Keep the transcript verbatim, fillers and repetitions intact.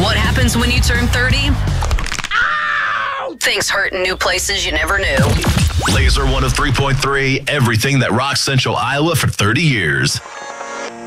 What happens when you turn thirty? Ow! Things hurt in new places you never knew. Laser one oh three point three, everything that rocks Central Iowa for thirty years.